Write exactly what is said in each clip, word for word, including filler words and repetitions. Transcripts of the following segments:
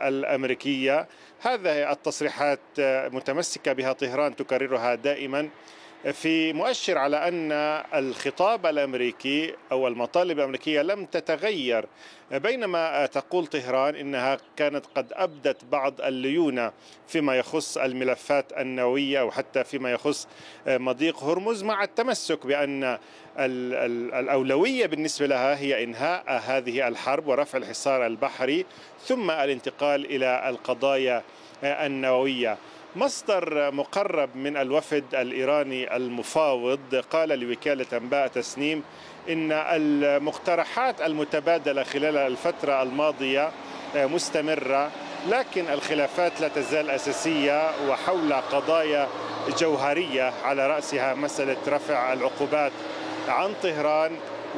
الأمريكية. هذه التصريحات متمسكة بها طهران تكررها دائما، في مؤشر على أن الخطاب الأمريكي أو المطالب الأمريكية لم تتغير، بينما تقول طهران إنها كانت قد أبدت بعض الليونة فيما يخص الملفات النووية وحتى فيما يخص مضيق هرمز، مع التمسك بأن الأولوية بالنسبة لها هي إنهاء هذه الحرب ورفع الحصار البحري ثم الانتقال إلى القضايا النووية. مصدر مقرب من الوفد الإيراني المفاوض قال لوكالة أنباء تسنيم إن المقترحات المتبادلة خلال الفترة الماضية مستمرة، لكن الخلافات لا تزال أساسية وحول قضايا جوهرية، على رأسها مسألة رفع العقوبات عن طهران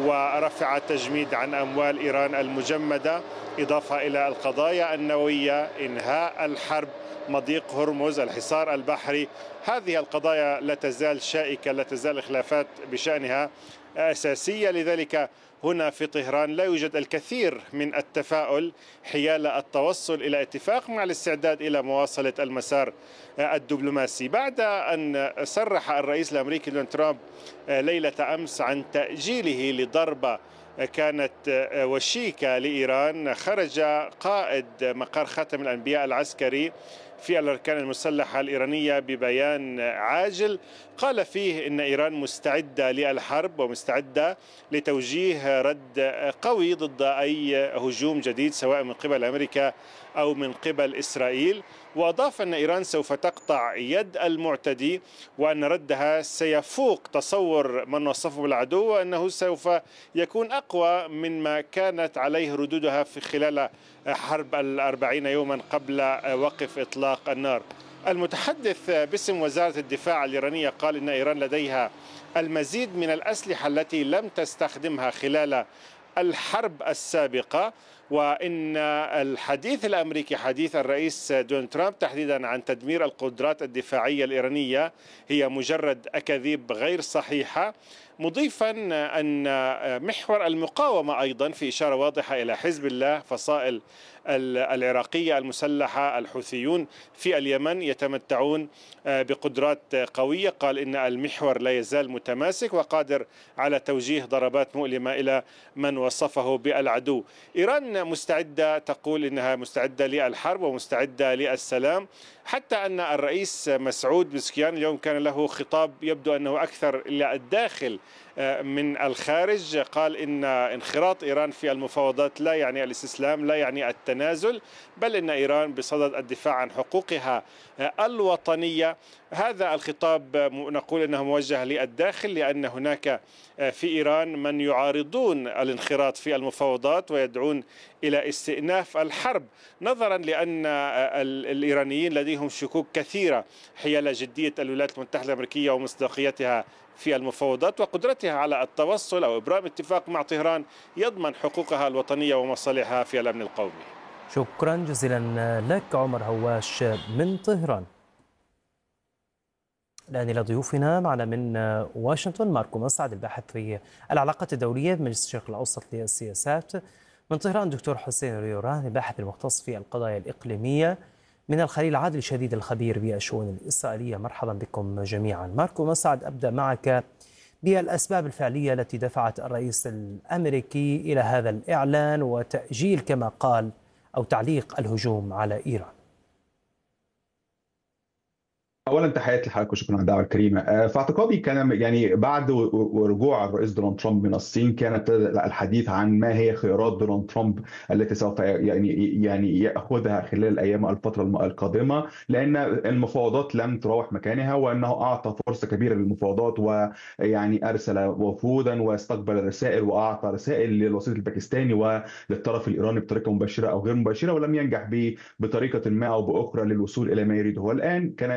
ورفع التجميد عن أموال إيران المجمدة، إضافة إلى القضايا النووية، إنهاء الحرب، مضيق هرمز، الحصار البحري. هذه القضايا لا تزال شائكة، لا تزال الخلافات بشأنها أساسية. لذلك هنا في طهران لا يوجد الكثير من التفاؤل حيال التوصل إلى اتفاق مع الاستعداد إلى مواصلة المسار الدبلوماسي، بعد أن صرح الرئيس الأمريكي دونالد ترامب ليلة أمس عن تأجيله لضربة كانت وشيكة لإيران. خرج قائد مقر خاتم الأنبياء العسكري في الأركان المسلحة الإيرانية ببيان عاجل قال فيه إن إيران مستعدة للحرب ومستعدة لتوجيه رد قوي ضد أي هجوم جديد سواء من قبل أمريكا أو من قبل إسرائيل، وأضاف أن إيران سوف تقطع يد المعتدي وأن ردها سيفوق تصور من وصفه بالعدو، وأنه سوف يكون أقوى مما كانت عليه ردودها في خلال حرب الأربعين يوما قبل وقف إطلاق النار. المتحدث باسم وزارة الدفاع الإيرانية قال إن إيران لديها المزيد من الأسلحة التي لم تستخدمها خلال الحرب السابقة، وإن الحديث الأمريكي حديث الرئيس دونالد ترامب تحديدا عن تدمير القدرات الدفاعية الإيرانية هي مجرد أكاذيب غير صحيحة، مضيفا أن محور المقاومة أيضا في إشارة واضحة إلى حزب الله، فصائل العراقية المسلحة الحوثيون في اليمن يتمتعون بقدرات قوية. قال إن المحور لا يزال متماسك وقادر على توجيه ضربات مؤلمة إلى من وصفه بالعدو. إيران مستعدة، تقول إنها مستعدة للحرب ومستعدة للسلام، حتى أن الرئيس مسعود بزكيان اليوم كان له خطاب يبدو أنه أكثر إلى الداخل من الخارج. قال إن انخراط إيران في المفاوضات لا يعني الاستسلام، لا يعني التنازل، بل إن إيران بصدد الدفاع عن حقوقها الوطنية. هذا الخطاب نقول أنه موجه للداخل، لأن هناك في إيران من يعارضون الانخراط في المفاوضات ويدعون إلى استئناف الحرب، نظرا لأن الإيرانيين لديهم شكوك كثيرة حيال جدية الولايات المتحدة الأمريكية ومصداقيتها في المفاوضات وقدرتها على التوصل أو إبرام اتفاق مع طهران يضمن حقوقها الوطنية ومصالحها في الأمن القومي. شكرا جزيلا لك عمر هواش من طهران. الآن إلى ضيوفنا، معنا من واشنطن ماركو مسعد الباحث في العلاقات الدولية بمجلس الشرق الأوسط للسياسات، من طهران دكتور حسين ريوران الباحث المختص في القضايا الإقليمية، من الخليل عادل شديد الخبير بالشؤون الإسرائيلية. مرحبا بكم جميعا. ماركو مسعد، أبدأ معك بالأسباب الفعلية التي دفعت الرئيس الأمريكي إلى هذا الإعلان وتأجيل كما قال أو تعليق الهجوم على إيران. اولا تحياتي لحضرتك وشكرا على الدعوه الكريمه. في اعتقادي كان يعني بعد رجوع الرئيس دونالد ترامب من الصين كان الحديث عن ما هي خيارات دونالد ترامب التي سوف يعني يعني ياخذها خلال الايام الفتره القادمه، لان المفاوضات لم تروح مكانها، وانه اعطى فرصه كبيره للمفاوضات ويعني ارسل وفودا واستقبل رسائل واعطى رسائل للوسيط الباكستاني وللطرف الايراني بطريقه مباشره او غير مباشره، ولم ينجح به بطريقه ما او باخرى للوصول الى ما يريده. والان كان يعني او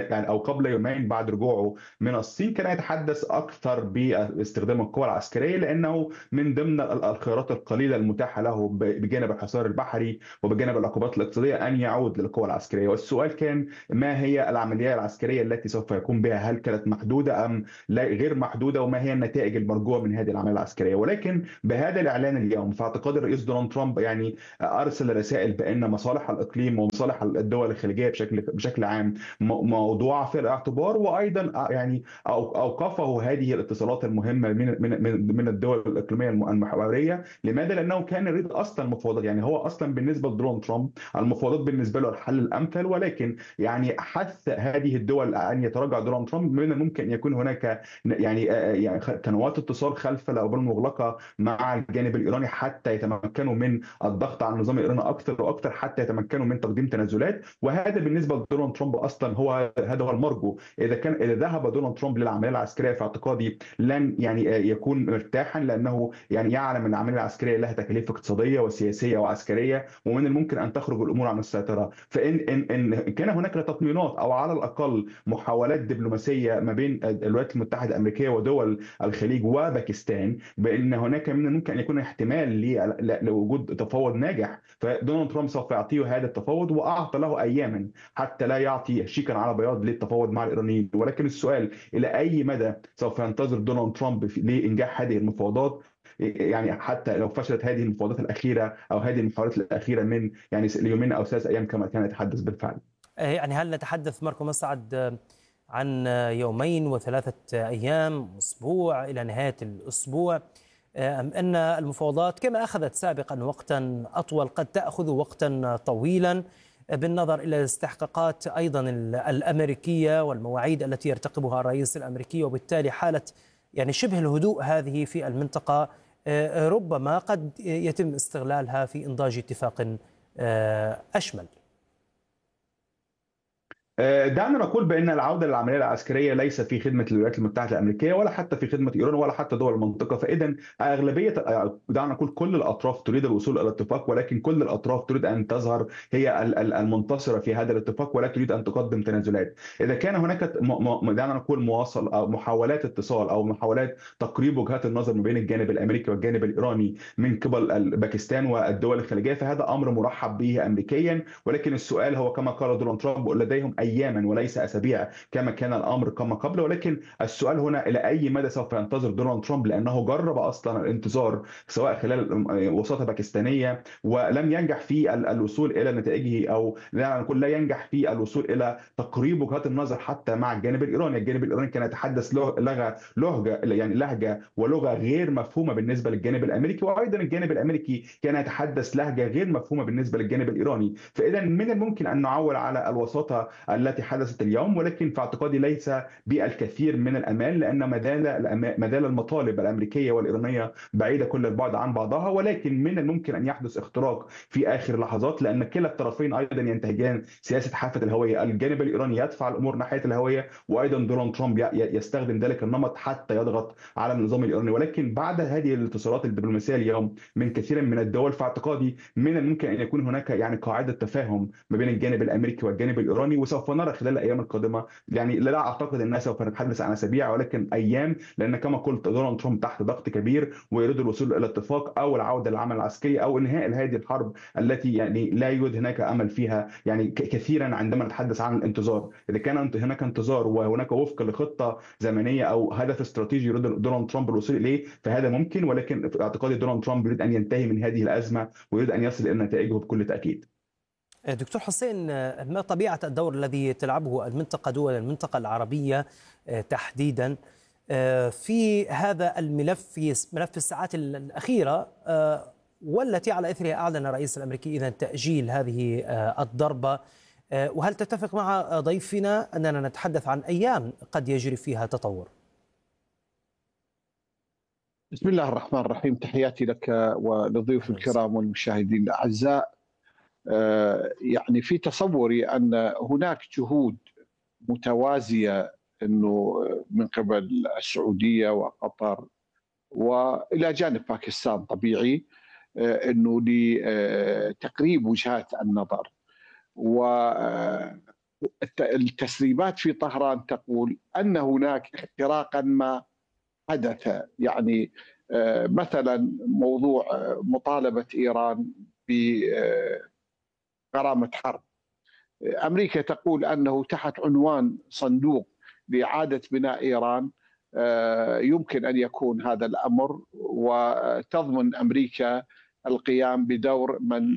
قبل يومين بعد رجوعه من الصين كان يتحدث أكثر باستخدام القوى العسكرية، لأنه من ضمن الخيارات القليلة المتاحة له بجانب الحصار البحري وبجانب العقوبات الاقتصادية أن يعود للقوى العسكرية. والسؤال كان ما هي العملية العسكرية التي سوف يقوم بها؟ هل كانت محدودة أم لا غير محدودة؟ وما هي النتائج المرجوة من هذه العملية العسكرية؟ ولكن بهذا الإعلان اليوم في اعتقاد الرئيس دونالد ترامب يعني أرسل رسائل بأن مصالح الإقليم ومصالح الدول الخليجية بشكل بشكل عام موضوعة في الاعتبار، وأيضا يعني أوقفه هذه الاتصالات المهمة من من من الدول الإقليمية المحورية. لماذا؟ لأنه كان يريد أصلا مفاوضات، يعني هو أصلا بالنسبة لدونالد ترامب المفاوضات بالنسبة له الحل الأمثل، ولكن يعني حث هذه الدول أن يتراجع دونالد ترامب. من الممكن أن يكون هناك يعني يعني قنوات اتصال خلف الأبواب المغلقة مع الجانب الإيراني حتى يتمكنوا من الضغط على النظام الإيراني أكثر وأكثر، حتى يتمكنوا من تقديم تنازلات. وهذا بالنسبة لدونالد ترامب أصلا هو هذا هو المرجو. إذا كان إذا ذهب دونالد ترامب للعملية العسكرية في اعتقادي لن يعني يكون مرتاحا، لأنه يعني يعلم أن العملية العسكرية لها تكاليف اقتصادية وسياسية وعسكرية، ومن الممكن أن تخرج الأمور عن السيطرة. فإن إن إن كان هناك تطمينات أو على الأقل محاولات دبلوماسية ما بين الولايات المتحدة الأمريكية ودول الخليج وباكستان بأن هناك من الممكن أن يكون احتمال لوجود تفاوض ناجح، فدونالد ترامب سوف يعطيه هذا التفاوض، وأعطى له أياما حتى لا يعطي شيكا على بياض للتفاوض مع الإيرانيين. ولكن السؤال إلى أي مدى سوف ينتظر دونالد ترامب لإنجاح هذه المفاوضات؟ يعني حتى لو فشلت هذه المفاوضات الأخيرة أو هذه المحاولات الأخيرة من يعني يومين أو ثلاث أيام كما كان يتحدث بالفعل. يعني هل نتحدث ماركو مسعد عن يومين وثلاثة أيام، أسبوع إلى نهاية الأسبوع، أم أن المفاوضات كما أخذت سابقا وقتا أطول قد تأخذ وقتا طويلا بالنظر إلى الاستحقاقات أيضا الأمريكية والمواعيد التي يرتقبها الرئيس الأمريكي، وبالتالي حالة يعني شبه الهدوء هذه في المنطقة ربما قد يتم استغلالها في إنضاج اتفاق أشمل؟ دعنا نقول بأن العودة للعملية العسكرية ليس في خدمة الولايات المتحدة الأمريكية ولا حتى في خدمة إيران ولا حتى دول المنطقة. فإذا أغلبية دعنا نقول كل الأطراف تريد الوصول إلى اتفاق، ولكن كل الأطراف تريد أن تظهر هي المنتصرة في هذا الاتفاق ولا تريد أن تقدم تنازلات. إذا كان هناك دعنا نقول مواصل أو محاولات اتصال أو محاولات تقريب وجهات النظر ما بين الجانب الأمريكي والجانب الإيراني من قبل باكستان والدول الخليجية، فهذا أمر مرحب به أمريكيا. ولكن السؤال هو كما قال دونالد ترامب لديهم أياما وليس أسابيع كما كان الأمر كما قبل. ولكن السؤال هنا إلى أي مدى سوف ينتظر دونالد ترامب، لأنه جرب أصلا الانتظار سواء خلال وساطة باكستانية ولم ينجح في الوصول إلى نتائجه، أو لا نقول لا ينجح في الوصول إلى تقريب وجهات النظر حتى مع الجانب الإيراني. الجانب الإيراني كان يتحدث لغة لهجة يعني لهجة ولغة غير مفهومة بالنسبة للجانب الأمريكي، وأيضا الجانب الأمريكي كان يتحدث لهجة غير مفهومة بالنسبة للجانب الإيراني. فإذا من الممكن أن نعول على الوساطة التي حدثت اليوم، ولكن في اعتقادي ليس بالكثير من الأمان، لأن ما زال المطالب الأمريكية والإيرانية بعيدة كل البعد عن بعضها. ولكن من الممكن أن يحدث اختراق في آخر لحظات، لأن كلا الطرفين أيضا ينتهجان سياسة حافة الهوية. الجانب الإيراني يدفع الأمور ناحية الهوية، وأيضا دونالد ترامب يستخدم ذلك النمط حتى يضغط على النظام الإيراني. ولكن بعد هذه الاتصالات الدبلوماسية اليوم من كثير من الدول، في اعتقادي من الممكن أن يكون هناك يعني قاعدة تفاهم ما بين الجانب الأمريكي والجانب الإيراني، وسوف نرى خلال الأيام القادمة. يعني لا أعتقد أنها سوف نتحدث عن أسابيع ولكن أيام، لأن كما قلت دونالد ترامب تحت ضغط كبير ويريد الوصول إلى اتفاق أو العودة للعمل العسكري أو إنهاء هذه الحرب التي يعني لا يوجد هناك أمل فيها. يعني كثيرا عندما نتحدث عن الانتظار، إذا كان هناك انتظار وهناك وفق لخطة زمنية أو هدف استراتيجي يريد دونالد ترامب الوصول إليه فهذا ممكن. ولكن في اعتقادي دونالد ترامب يريد أن ينتهي من هذه الأزمة ويريد أن يصل إلى نتائجه بكل تأكيد. دكتور حسين، ما طبيعة الدور الذي تلعبه المنطقة، دول المنطقة العربية تحديدا في هذا الملف، في ملف الساعات الأخيرة والتي على إثرها أعلن الرئيس الأمريكي إذن تأجيل هذه الضربة؟ وهل تتفق مع ضيفنا أننا نتحدث عن أيام قد يجري فيها تطور؟ بسم الله الرحمن الرحيم، تحياتي لك ولضيوف الكرام والمشاهدين الأعزاء. يعني في تصوري أن هناك جهود متوازية أنه من قبل السعودية وقطر وإلى جانب باكستان طبيعي أنه لتقريب وجهات النظر، التسريبات في طهران تقول أن هناك اختراقا ما حدث، يعني مثلا موضوع مطالبة إيران بغرامة حرب. أمريكا تقول أنه تحت عنوان صندوق لإعادة بناء إيران يمكن أن يكون هذا الأمر، وتضمن أمريكا القيام بدور من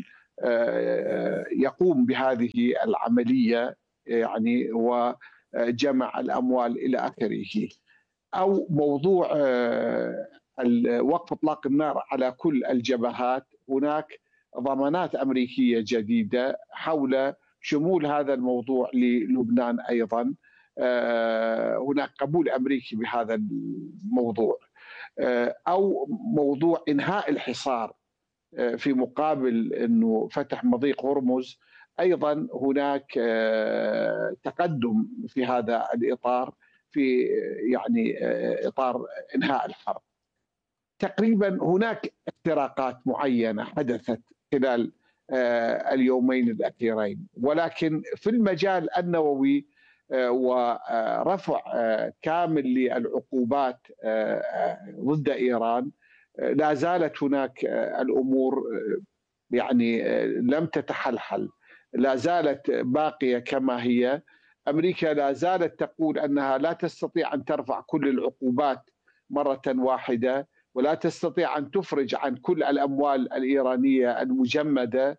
يقوم بهذه العملية يعني وجمع الأموال إلى آخره. أو موضوع وقف إطلاق النار على كل الجبهات، هناك ضمانات أمريكية جديدة حول شمول هذا الموضوع للبنان أيضا. هناك قبول أمريكي بهذا الموضوع. أو موضوع إنهاء الحصار في مقابل أنه فتح مضيق هرمز، أيضا هناك تقدم في هذا الإطار في يعني إطار إنهاء الحرب. تقريبا هناك اختراقات معينة حدثت خلال اليومين الأخيرين، ولكن في المجال النووي ورفع كامل للعقوبات ضد إيران لا زالت هناك الأمور يعني لم تتحلحل، لا زالت باقية كما هي. أمريكا لا زالت تقول أنها لا تستطيع أن ترفع كل العقوبات مرة واحدة، ولا تستطيع أن تفرج عن كل الأموال الإيرانية المجمدة.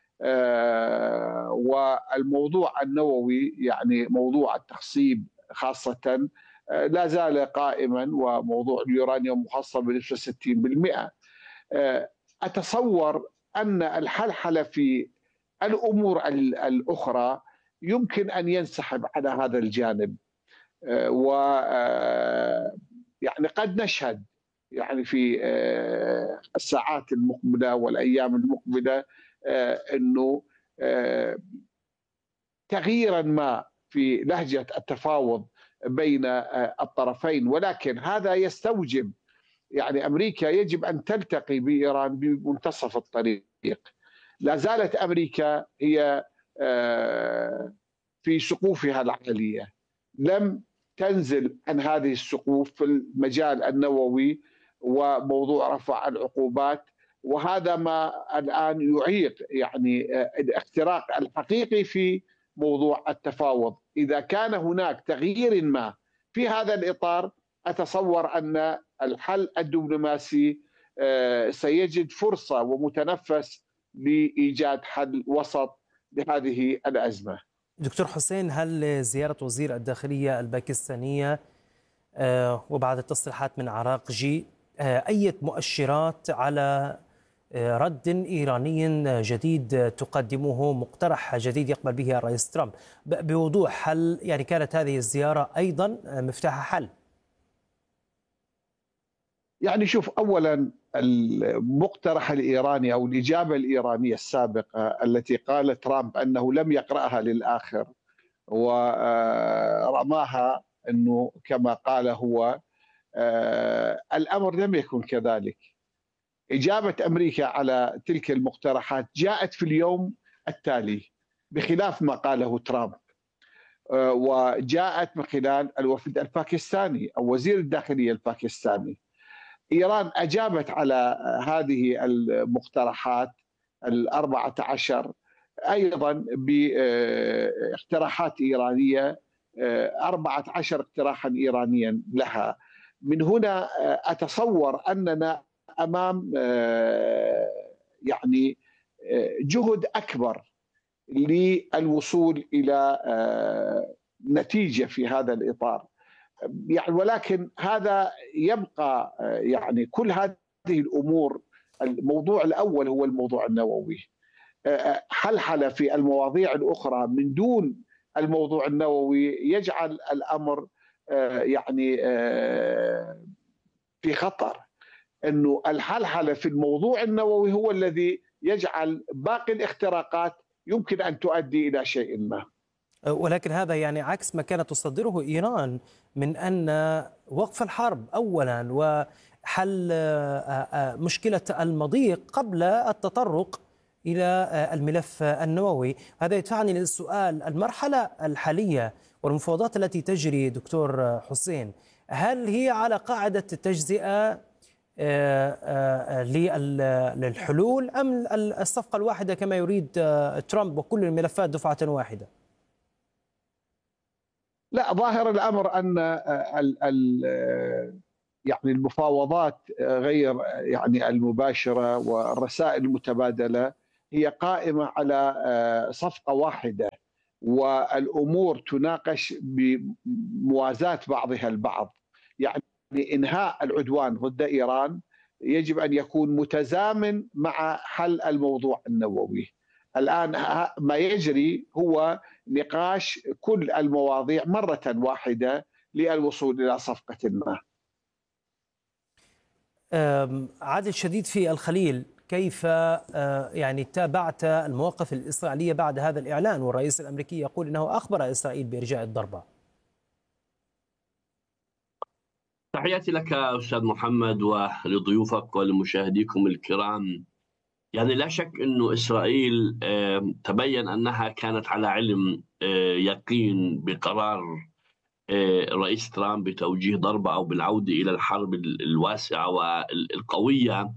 والموضوع النووي يعني موضوع التخصيب خاصة لا زال قائما، وموضوع اليورانيوم محصل بنسبة ستين بالمئة. أتصور أن الحلحلة في الأمور الأخرى يمكن أن ينسحب على هذا الجانب، و يعني قد نشهد يعني في الساعات المقبلة والأيام المقبلة أنه تغييرا ما في لهجة التفاوض بين الطرفين، ولكن هذا يستوجب يعني أمريكا يجب أن تلتقي بإيران بمنتصف الطريق. لا زالت أمريكا هي في سقوفها العالية، لم تنزل عن هذه السقوف في المجال النووي وموضوع رفع العقوبات، وهذا ما الآن يعيق يعني الاختراق الحقيقي في موضوع التفاوض. إذا كان هناك تغيير ما في هذا الإطار، أتصور أن الحل الدبلوماسي سيجد فرصة ومتنفس لإيجاد حل وسط لهذه الأزمة. دكتور حسين، هل زيارة وزير الداخلية الباكستانية وبعد التصريحات من عراقجي أي مؤشرات على رد إيراني جديد تقدمه، مقترح جديد يقبل به الرئيس ترامب بوضوح؟ هل يعني كانت هذه الزيارة أيضا مفتاح حل؟ يعني شوف، أولا المقترح الإيراني أو الإجابة الإيرانية السابقة التي قال ترامب أنه لم يقرأها للآخر ورماها أنه كما قال هو، الأمر لم يكن كذلك. إجابة أمريكا على تلك المقترحات جاءت في اليوم التالي بخلاف ما قاله ترامب، وجاءت من خلال الوفد الباكستاني أو وزير الداخلية الباكستاني. إيران أجابت على هذه المقترحات الأربعة عشر أيضا باقتراحات إيرانية، أربعة عشر اقتراحا إيرانيا لها. من هنا أتصور أننا أمام يعني جهد أكبر للوصول إلى نتيجة في هذا الإطار، يعني ولكن هذا يبقى يعني كل هذه الأمور. الموضوع الأول هو الموضوع النووي، حلحلة في المواضيع الأخرى من دون الموضوع النووي يجعل الأمر يعني في خطر. أنه الحلحلة في الموضوع النووي هو الذي يجعل باقي الاختراقات يمكن أن تؤدي إلى شيء ما. ولكن هذا يعني عكس ما كانت تصدره إيران من أن وقف الحرب أولا وحل مشكلة المضيق قبل التطرق إلى الملف النووي. هذا يدفعني للسؤال: المرحلة الحالية والمفاوضات التي تجري دكتور حسين، هل هي على قاعدة التجزئة للحلول أم الصفقة الواحدة كما يريد ترامب وكل الملفات دفعة واحدة؟ لا، ظاهر الأمر أن ال ال يعني المفاوضات غير يعني المباشرة والرسائل المتبادلة هي قائمة على صفقة واحدة، والأمور تناقش بموازاة بعضها البعض. يعني إنهاء العدوان ضد إيران يجب أن يكون متزامن مع حل الموضوع النووي. الآن ما يجري هو نقاش كل المواضيع مرة واحدة للوصول إلى صفقة ما. عادل شديد في الخليل، كيف يعني تابعت المواقف الإسرائيلية بعد هذا الإعلان؟ والرئيس الأمريكي يقول إنه أخبر إسرائيل بإرجاء الضربة. تحياتي لك أستاذ محمد ولضيوفك ولمشاهديكم الكرام. يعني لا شك أنه إسرائيل تبين أنها كانت على علم يقين بقرار الرئيس ترامب بتوجيه ضربة أو بالعودة إلى الحرب الواسعة والقوية.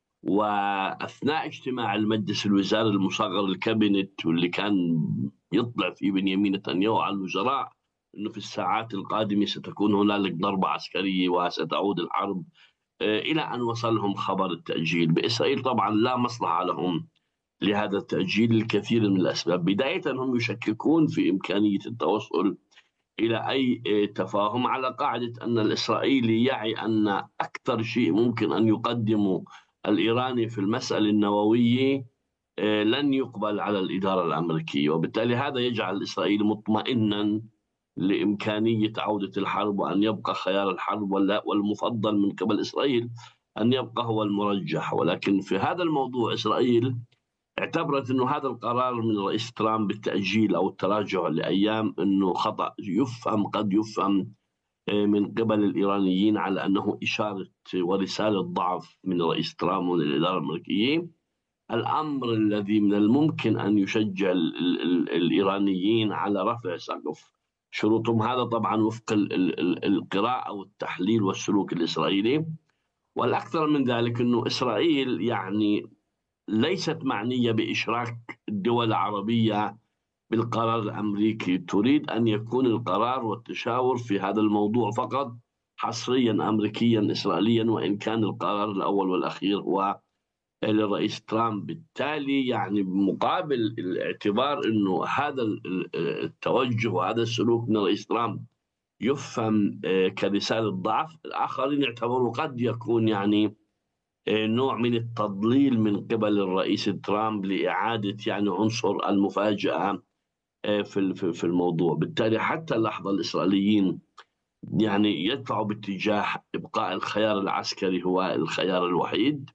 وأثناء اجتماع المجلس الوزاري المصغر الكابينت، واللي كان يطلع فيه بنيامين نتنياهو على الوزراء أنه في الساعات القادمة ستكون هنالك ضربة عسكرية وستعود الحرب، إلى أن وصلهم خبر التأجيل. بإسرائيل طبعا لا مصلحة لهم لهذا التأجيل للكثير من الأسباب. بداية هم يشككون في إمكانية التوصل إلى أي تفاهم، على قاعدة أن الإسرائيلي يعي أن أكثر شيء ممكن أن يقدمه الإيراني في المسألة النووية لن يقبل على الإدارة الأمريكية، وبالتالي هذا يجعل الإسرائيلي مطمئنا لإمكانية عودة الحرب وأن يبقى خيار الحرب، والمفضل من قبل إسرائيل أن يبقى هو المرجح. ولكن في هذا الموضوع إسرائيل اعتبرت أنه هذا القرار من الرئيس ترامب بالتأجيل أو التراجع لأيام أنه خطأ يفهم قد يفهم من قبل الإيرانيين على أنه إشارة ورسالة ضعف من الرئيس ترامب ومن الإدارة الأمريكية. الأمر الذي من الممكن أن يشجع الإيرانيين على رفع سقف شروطهم، هذا طبعا وفق القراءة والتحليل والسلوك الإسرائيلي. والأكثر من ذلك أنه إسرائيل يعني ليست معنية بإشراك الدول العربية بالقرار الأمريكي، تريد أن يكون القرار والتشاور في هذا الموضوع فقط حصريا أمريكيا إسرائيليا، وإن كان القرار الأول والأخير هو للرئيس ترامب. بالتالي يعني بمقابل الاعتبار أنه هذا التوجه وهذا السلوك من الرئيس ترامب يفهم كرسالة ضعف، الآخرين يعتبروا قد يكون يعني نوع من التضليل من قبل الرئيس ترامب لإعادة يعني عنصر المفاجأة في في الموضوع. بالتالي حتى اللحظة الإسرائيليين يعني يدفعوا باتجاه إبقاء الخيار العسكري هو الخيار الوحيد،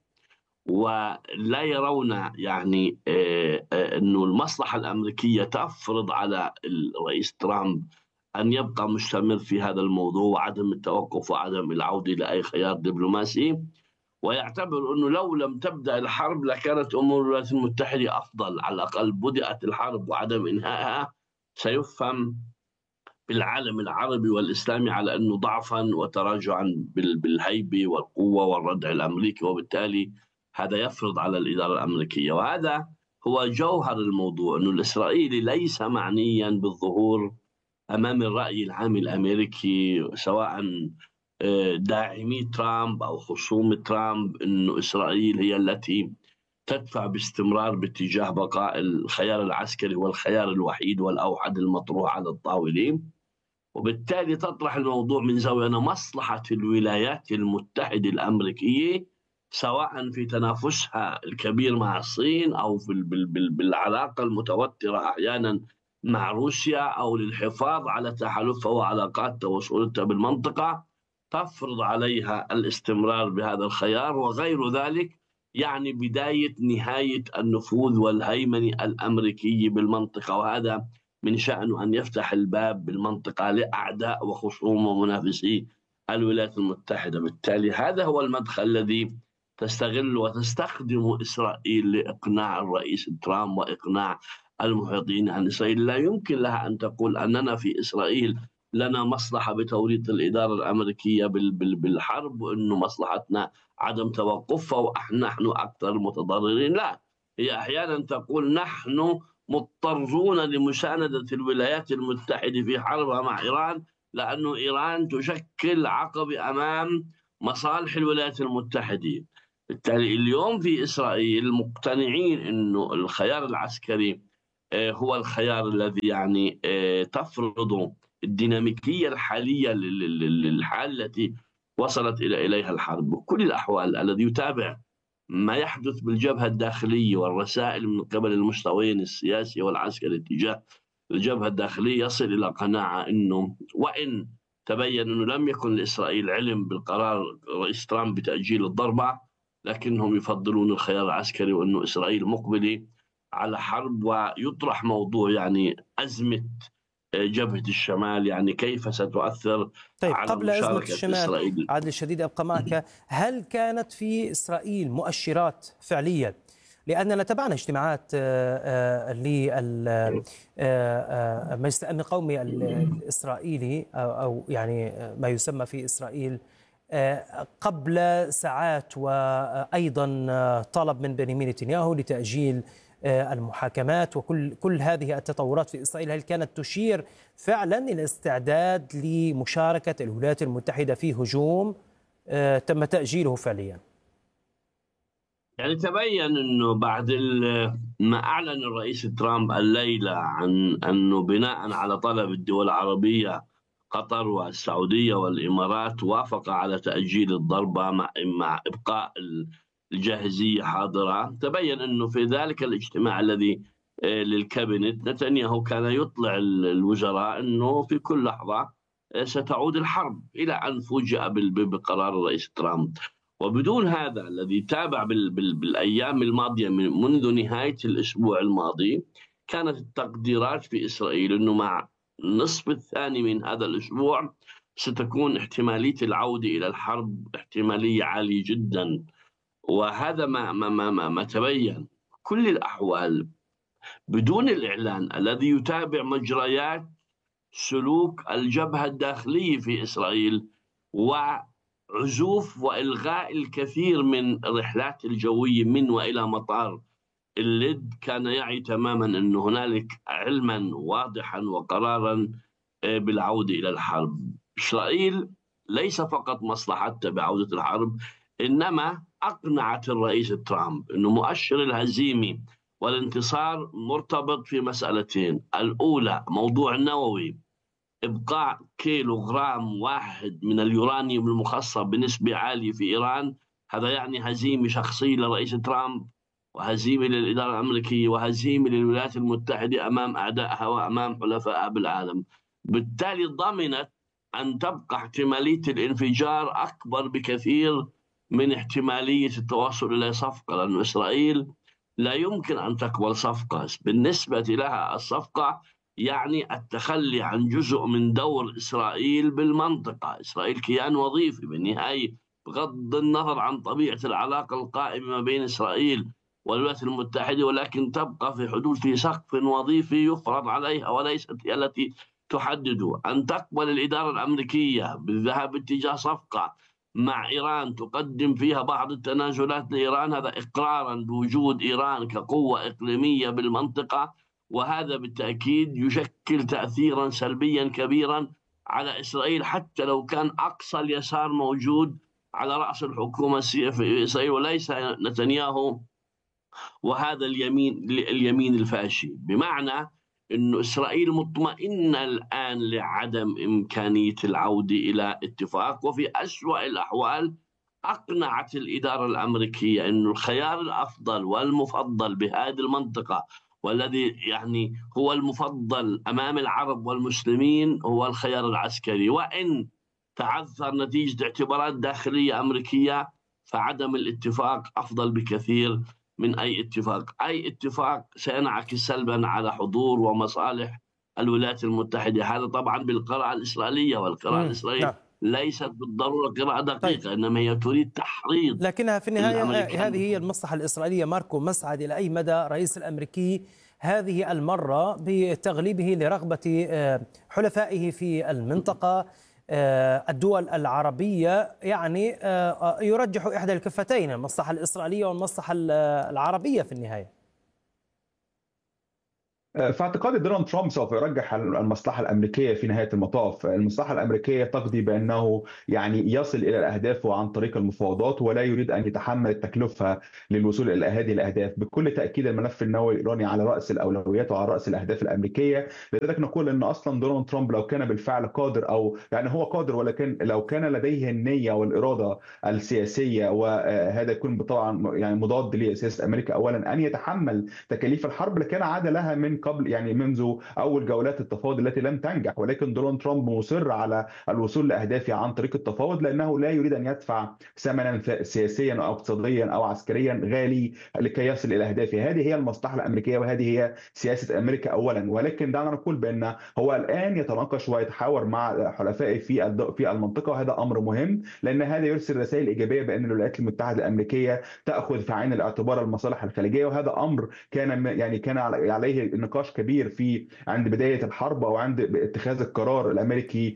ولا يرون يعني أنه المصلحة الأمريكية تفرض على الرئيس ترامب أن يبقى مستمر في هذا الموضوع وعدم التوقف وعدم العودة إلى أي خيار دبلوماسي. ويعتبر أنه لو لم تبدأ الحرب لكانت أمور الولايات المتحدة أفضل، على الأقل بدأت الحرب وعدم إنهائها سيفهم بالعالم العربي والإسلامي على أنه ضعفا وتراجعا بالهيبة والقوة والردع الأمريكي، وبالتالي هذا يفرض على الإدارة الأمريكية. وهذا هو جوهر الموضوع، أنه الإسرائيلي ليس معنيا بالظهور أمام الرأي العام الأمريكي سواء داعمي ترامب أو خصوم ترامب، أنه إسرائيل هي التي تدفع باستمرار باتجاه بقاء الخيار العسكري والخيار الوحيد والأوحد المطروح على الطاولة. وبالتالي تطرح الموضوع من زاوية مصلحة الولايات المتحدة الأمريكية، سواء في تنافسها الكبير مع الصين أو في بالعلاقة المتوترة أحيانا مع روسيا، أو للحفاظ على تحالفها وعلاقات تواصلاتها بالمنطقة، تفرض عليها الاستمرار بهذا الخيار. وغير ذلك يعني بداية نهاية النفوذ والهيمنة الأمريكية بالمنطقة، وهذا من شأنه أن يفتح الباب بالمنطقة لأعداء وخصوم ومنافسي الولايات المتحدة. بالتالي هذا هو المدخل الذي تستغل وتستخدم إسرائيل لإقناع الرئيس ترامب وإقناع المحيطين عن إسرائيل. لا يمكن لها أن تقول أننا في إسرائيل لنا مصلحة بتوريط الإدارة الأمريكية بالحرب، وأنه مصلحتنا عدم توقفها ونحن أكثر المتضررين. لا، هي أحيانا تقول نحن مضطرون لمساندة الولايات المتحدة في حربها مع إيران، لأن إيران تشكل عقبة أمام مصالح الولايات المتحدة. بالتالي اليوم في إسرائيل مقتنعين أنه الخيار العسكري هو الخيار الذي يعني تفرض الديناميكية الحالية للحال التي وصلت إلى إليها الحرب. بكل الأحوال الذي يتابع ما يحدث بالجبهة الداخلية والرسائل من قبل المستويين السياسي والعسكري تجاه الجبهة الداخلية يصل إلى قناعة أنه وإن تبين أنه لم يكن لإسرائيل علم بالقرار رئيس ترامب بتأجيل الضربة، لكنهم يفضلون الخيار العسكري، وأنه إسرائيل مقبلة على حرب. ويطرح موضوع يعني أزمة جبهة الشمال، يعني كيف ستؤثر طيب على قبل أزمة الشمال إسرائيل. عادل الشديد أبقى معك، هل كانت في إسرائيل مؤشرات فعلية؟ لأننا تابعنا اجتماعات للمجلس الأمن القومي الإسرائيلي أو يعني ما يسمى في إسرائيل قبل ساعات، وأيضا طلب من بنيامين نتنياهو لتأجيل المحاكمات وكل كل هذه التطورات في إسرائيل. هل كانت تشير فعلا إلى استعداد لمشاركة الولايات المتحدة في هجوم تم تأجيله فعليا؟ يعني تبين أنه بعد ما أعلن الرئيس ترامب الليلة عن أنه بناء على طلب الدول العربية قطر والسعودية والإمارات وافق على تأجيل الضربة مع, مع إبقاء الجاهزية حاضرة. تبين أنه في ذلك الاجتماع الذي للكابينت نتنياهو كان يطلع الوزراء أنه في كل لحظة ستعود الحرب، إلى أن فوجئ بقرار الرئيس ترامب. وبدون هذا الذي تابع بالأيام الماضية منذ نهاية الأسبوع الماضي، كانت التقديرات في إسرائيل أنه مع النصف الثاني من هذا الأسبوع ستكون احتمالية العودة إلى الحرب احتمالية عالية جدا. وهذا ما, ما, ما, ما, ما تبين. كل الأحوال بدون الإعلان الذي يتابع مجريات سلوك الجبهة الداخلية في إسرائيل وعزوف وإلغاء الكثير من الرحلات الجوية من وإلى مطار اللد، كان يعي تماما أن هنالك علما واضحا وقرارا بالعودة إلى الحرب. إسرائيل ليس فقط مصلحتها بعودة الحرب، إنما أقنعت الرئيس ترامب أنه مؤشر الهزيمة والانتصار مرتبط في مسألتين. الأولى موضوع النووي، إبقاء كيلو غرام واحد من اليورانيوم المخصب بنسبة عالية في إيران، هذا يعني هزيمة شخصية لرئيس ترامب وهزيمة للإدارة الأمريكية وهزيمة للولايات المتحدة أمام أعدائها وأمام حلفائها بالعالم. بالتالي ضمنت أن تبقى احتمالية الانفجار أكبر بكثير من احتمالية التوصل إلى صفقة، لأن إسرائيل لا يمكن أن تقبل صفقة. بالنسبة لها الصفقة يعني التخلي عن جزء من دور إسرائيل بالمنطقة. إسرائيل كيان وظيفي بالنهاية بغض النظر عن طبيعة العلاقة القائمة ما بين إسرائيل والولايات المتحدة، ولكن تبقى في حدود في سقف وظيفي يفرض عليها وليست هي التي تحدد. أن تقبل الإدارة الأمريكية بالذهاب اتجاه صفقة مع إيران تقدم فيها بعض التنازلات لإيران، هذا إقرارا بوجود إيران كقوة إقليمية بالمنطقة، وهذا بالتأكيد يشكل تأثيرا سلبيا كبيرا على إسرائيل، حتى لو كان أقصى اليسار موجود على رأس الحكومة في إسرائيل وليس نتنياهو وهذا اليمين اليمين الفاشي. بمعنى أن إسرائيل مطمئنة الآن لعدم إمكانية العودة إلى اتفاق، وفي أسوأ الأحوال أقنعت الإدارة الأمريكية أن الخيار الأفضل والمفضل بهذه المنطقة والذي يعني هو المفضل أمام العرب والمسلمين هو الخيار العسكري، وإن تعثر نتيجة اعتبارات داخلية أمريكية فعدم الاتفاق أفضل بكثير من أي اتفاق. أي اتفاق سينعكس سلبا على حضور ومصالح الولايات المتحدة، هذا طبعا بالقراءة الإسرائيلية، والقراءة الإسرائيلية ليست بالضرورة قراءة دقيقة. طيب. إنما هي تريد تحريض، لكنها في النهاية هذه هي المصلحة الإسرائيلية. ماركو مسعد، إلى أي مدى الرئيس الأمريكي هذه المرة بتغليبه لرغبة حلفائه في المنطقة الدول العربية يعني يرجح إحدى الكفتين، المصلحة الإسرائيلية والمصلحة العربية في النهاية؟ في اعتقادي دونالد ترامب سوف يرجح المصلحة الأمريكية في نهاية المطاف. المصلحة الأمريكية تقضي بأنه يعني يصل إلى أهدافه عن طريق المفاوضات، ولا يريد أن يتحمل التكلفة للوصول إلى هذه الأهداف. بكل تأكيد الملف النووي الإيراني على رأس الأولويات وعلى رأس الأهداف الأمريكية. لذلك نقول أن أصلا دونالد ترامب لو كان بالفعل قادر، أو يعني هو قادر، ولكن لو كان لديه النية والإرادة السياسية، وهذا يكون طبعا يعني مضاد لسياسة أمريكا أولا، أن يتحمل تكاليف الحرب لكان عاد لها من قبل، يعني منذ اول جولات التفاوض التي لم تنجح. ولكن دونالد ترامب مصر على الوصول لاهدافه عن طريق التفاوض، لانه لا يريد ان يدفع ثمنا سياسيا او اقتصاديا او عسكريا غالي لكي يصل الى اهدافه. هذه هي المصلحه الامريكيه وهذه هي سياسه امريكا اولا. ولكن دعنا نقول بان هو الان يتناقش ويتحاور مع حلفائه في في المنطقه، وهذا امر مهم لان هذا يرسل رسائل ايجابيه بان الولايات المتحده الامريكيه تاخذ في عين الاعتبار المصالح الخليجيه. وهذا امر كان يعني كان عليه نقاش كبير في عند بدايه الحرب او عند اتخاذ القرار الامريكي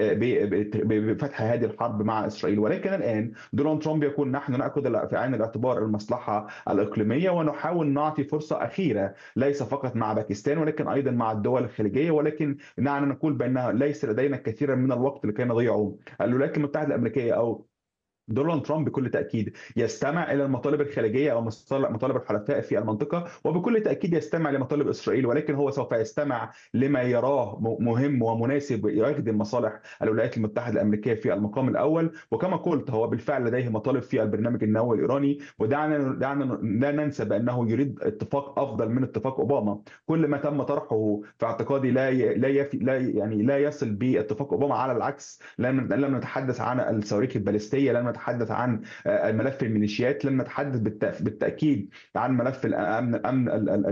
بفتح هذه الحرب مع اسرائيل. ولكن الان دونالد ترامب يقول نحن ناخذ في عين الاعتبار المصلحه الاقليميه ونحاول نعطي فرصه اخيره، ليس فقط مع باكستان ولكن ايضا مع الدول الخليجيه. ولكن نحن نقول بان ليس لدينا كثيرا من الوقت لكي نضيعه. الولايات المتحده الامريكيه او دونالد ترامب بكل تأكيد يستمع إلى المطالب الخارجية أو مطالب الحلفاء في المنطقة، وبكل تأكيد يستمع لمطالب إسرائيل. ولكن هو سوف يستمع لما يراه مهم ومناسب يخدم مصالح الولايات المتحدة الأمريكية في المقام الأول. وكما قلت هو بالفعل لديه مطالب في البرنامج النووي الإيراني، ودعنا دعنا لا ننسى بأنه يريد اتفاق أفضل من اتفاق أوباما. كل ما تم طرحه في اعتقادي لا لا يفي لا يعني لا يصل باتفاق أوباما، على العكس. لم لم نتحدث عن الصواريخ البالستية، لم نتحدث عن ملف الميليشيات، لم نتحدث بالتاكيد عن ملف الامن امن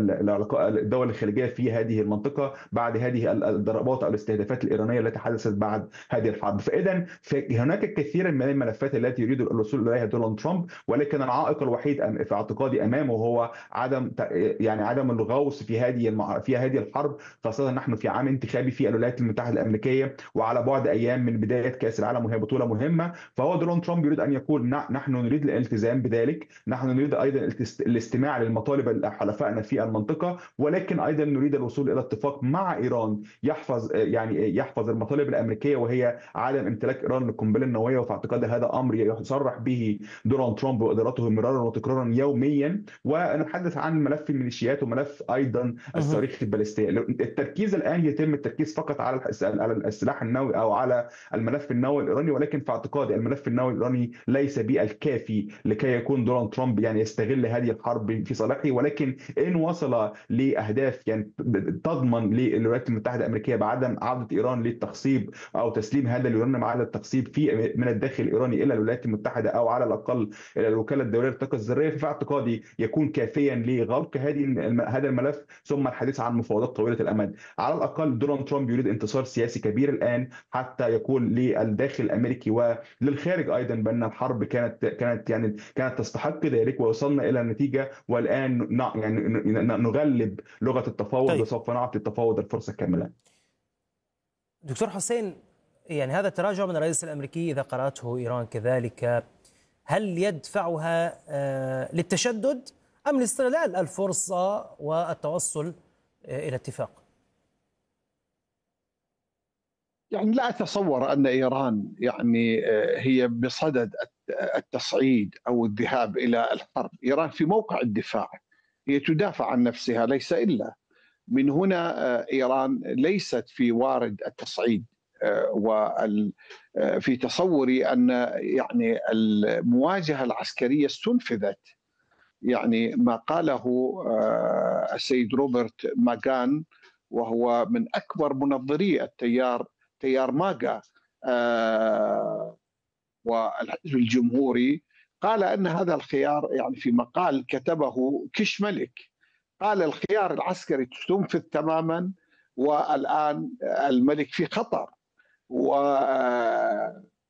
الدول الخارجيه في هذه المنطقه بعد هذه الضربات او الاستهدافات الايرانيه التي حدثت بعد هذه الحرب. فاذا هناك الكثير من الملفات التي يريد الوصول اليها دونالد ترامب، ولكن العائق الوحيد في اعتقادي امامه هو عدم يعني عدم الغوص في هذه في هذه الحرب، خاصه نحن في عام انتخابي في الولايات المتحده الامريكيه وعلى بعد ايام من بدايه كاس العالم، وهي بطوله مهمه. فهو دونالد ترامب يريد ان يقول نحن نريد الالتزام بذلك، نحن نريد ايضا الاستماع للمطالب حلفائنا في المنطقه، ولكن ايضا نريد الوصول الى اتفاق مع ايران يحفظ يعني يحفظ المطالب الامريكيه وهي عدم امتلاك ايران للقنبله النوويه. وفي اعتقادي هذا امر يصرح به دونالد ترامب وادارته مرارا وتكرارا يوميا. ونتحدث عن ملف الميليشيات وملف ايضا الصواريخ البالستيه. التركيز الان يتم التركيز فقط على السلاح النووي او على الملف النووي الايراني، ولكن في اعتقادي الملف النووي الايراني ليس بالكافي لكي يكون دونالد ترامب يعني يستغل هذه الحرب في صالحه. ولكن ان وصل لاهداف يعني تضمن للولايات المتحده الامريكيه بعدم عوده ايران للتخصيب او تسليم هذا اليورانيوم على التخصيب في من الداخل الايراني الى الولايات المتحده او على الاقل الى الوكاله الدوليه للطاقه الذريه، في اعتقادي يكون كافيا لغلق هذه هذا الملف ثم الحديث عن مفاوضات طويله الامد. على الاقل دونالد ترامب يريد انتصار سياسي كبير الان حتى يقول للداخل الامريكي وللخارج ايضا بان الحرب كانت كانت يعني كانت تستحق ذلك ووصلنا الى النتيجه، والان يعني نغلب لغه التفاوض. طيب. وسوف نعطي التفاوض الفرصه كامله. دكتور حسين، يعني هذا التراجع من الرئيس الامريكي اذا قراته ايران كذلك، هل يدفعها للتشدد ام لاستغلال الفرصه والتوصل الى اتفاق؟ يعني لا أتصور أن إيران يعني هي بصدد التصعيد أو الذهاب إلى الحرب. إيران في موقع الدفاع، هي تدافع عن نفسها ليس إلا. من هنا إيران ليست في وارد التصعيد، وفي تصوري أن يعني المواجهة العسكرية استنفذت. يعني ما قاله السيد روبرت ماغان وهو من أكبر منظري التيار تيار ماغا آه والحزب الجمهوري، قال أن هذا الخيار يعني في مقال كتبه كش ملك، قال الخيار العسكري تنفذ تماما والآن الملك في خطر. و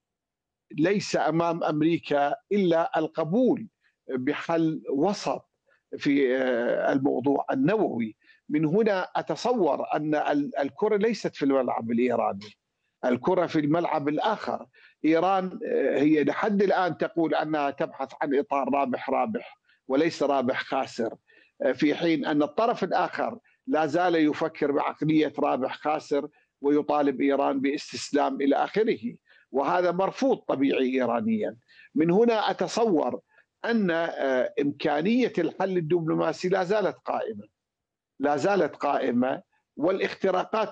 ليس أمام أمريكا إلا القبول بحل وسط في الموضوع النووي. من هنا أتصور أن الكرة ليست في الملعب الإيراني، الكرة في الملعب الآخر. إيران هي لحد الآن تقول أنها تبحث عن إطار رابح رابح وليس رابح خاسر، في حين أن الطرف الآخر لا زال يفكر بعقلية رابح خاسر ويطالب إيران باستسلام إلى آخره، وهذا مرفوض طبيعي إيرانيا. من هنا أتصور أن إمكانية الحل الدبلوماسي لا زالت قائمة لا زالت قائمة والاختراقات